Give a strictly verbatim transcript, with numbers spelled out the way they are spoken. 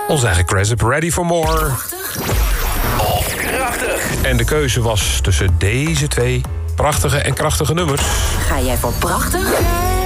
Onze eigen Cresip, Ready for More. Prachtig of krachtig? En de keuze was tussen deze twee prachtige en krachtige nummers. Ga jij voor prachtig